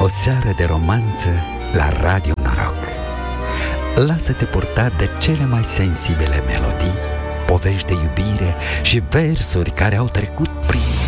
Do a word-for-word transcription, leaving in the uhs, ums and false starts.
seară de romanță la Radio Noroc. Lasă-te purta de cele mai sensibile melodii, povești de iubire și versuri care au trecut prin